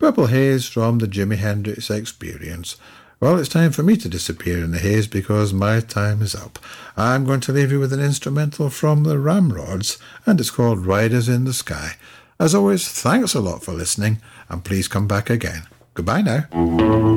Purple Haze from the Jimi Hendrix Experience. Well, it's time for me to disappear in the haze because my time is up. I'm going to leave you with an instrumental from the Ramrods, and it's called Riders in the Sky. As always, thanks a lot for listening, and please come back again. Goodbye now.